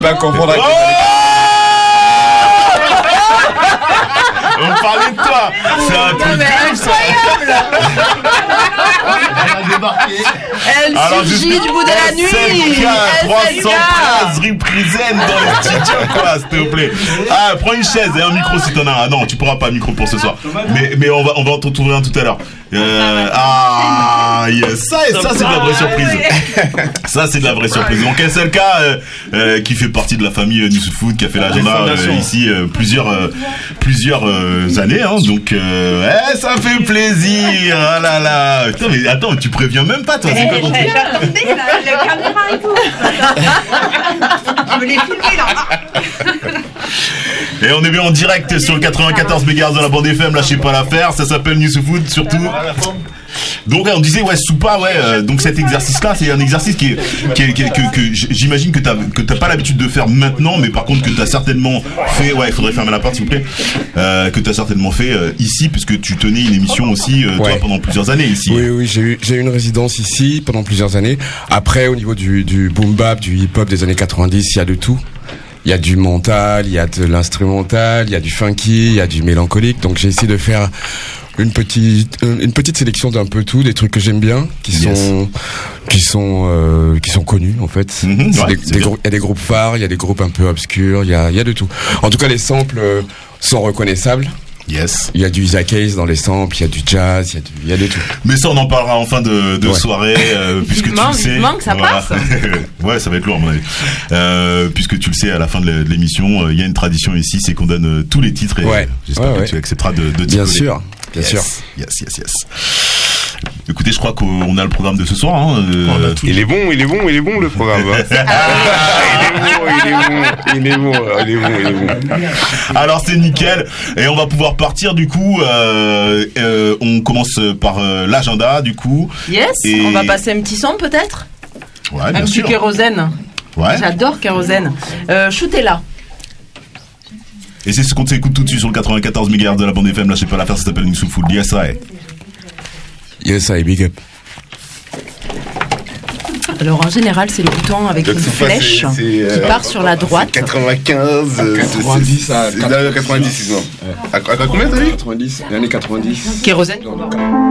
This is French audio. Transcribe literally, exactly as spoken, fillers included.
Pas confondre avec On parlait de toi. C'est un truc incroyable. Elle a débarqué. Elle Alors, surgit du bout de la nuit. S L K trois S L K. cent treize represent dans le studio, quoi, s'il te plaît. Ah, prends une chaise et un micro si t'en as un. Ah non, tu pourras pas un micro pour ce soir. Mais, mais on va, on va en trouver un tout à l'heure. Euh, ah, yes. Ça, ça, c'est de la vraie surprise. Ça, c'est de la vraie surprise. Donc, S L K, euh, euh, qui fait partie de la famille euh, Newsfood, qui a fait l'agenda euh, ici euh, plusieurs, euh, plusieurs euh, années. Hein. Donc, euh, ouais, ça fait plaisir. Ah là là. Putain, mais attends, tu préviens même pas, toi. C'est quoi ton truc ? J'attendais la, la caméra et tout. Je me l'ai filmé là. Et on est bien en direct sur le quatre-vingt-quatorze mégahertz de la bande F M, lâchez pas l'affaire, ça s'appelle Newsfood surtout. Donc on disait ouais Soupa ouais euh, donc cet exercice là c'est un exercice qui est, qui est, qui est que, que j'imagine que t'as que t'as pas l'habitude de faire maintenant, mais par contre que t'as certainement fait, ouais il faudrait fermer la porte s'il vous plaît, euh, que t'as certainement fait euh, ici puisque tu tenais une émission aussi euh, ouais. toi pendant plusieurs années ici. Oui oui j'ai eu j'ai eu une résidence ici pendant plusieurs années. Après au niveau du du boom bap, du hip hop des années quatre-vingt-dix, il y a de tout. Il y a du mental, il y a de l'instrumental, il y a du funky, il y a du mélancolique. Donc j'ai essayé de faire une petite une petite sélection d'un peu tout, des trucs que j'aime bien, qui yes. sont qui sont euh, qui sont connus en fait. Mm-hmm, ouais, il y a des groupes phares, il y a des groupes un peu obscurs, il y a il y a de tout. En tout cas les samples euh, sont reconnaissables. Yes. Il y a du Isaac Hayes dans les samples, il y a du jazz, il y a du, il y a de tout. Mais ça on en parlera en fin de, de ouais. soirée euh, puisque tu manque, le sais. Manque, ça voilà. passe. Ouais, ça va être lourd à mon avis. Euh, puisque tu le sais, à la fin de l'émission, il euh, y a une tradition ici, c'est qu'on donne euh, tous les titres et ouais. euh, j'espère ouais, que ouais. tu accepteras de, de Bien sûr, bien yes. sûr. Yes, yes, yes. Écoutez, je crois qu'on a le programme de ce soir. Hein. Euh, il est bon, il est bon, il est bon le programme. Hein. il est bon, il est bon, il est bon, il est bon, il est bon. Alors c'est nickel et on va pouvoir partir du coup. Euh, euh, on commence par euh, l'agenda du coup. Yes. Et... On va passer un petit son peut-être. Ouais, bien un sûr. petit kérosène. Ouais. J'adore kérosène. Euh, shootez-la. Et c'est ce qu'on s'écoute tout de suite sur le quatre-vingt-quatorze mégahertz de la bande F M. Lâchez pas l'affaire, ça s'appelle Newsfood. Yes, I. Yes, I, big up. Alors en général, c'est le bouton avec Donc, une flèche c'est, c'est, euh, qui part sur la droite. quatre-vingt-quinze, quatre-vingt-dix à quatre-vingt-dix, non. À, à combien t'as dit quatre-vingt-dix, les années quatre-vingt-dix. Kérosène.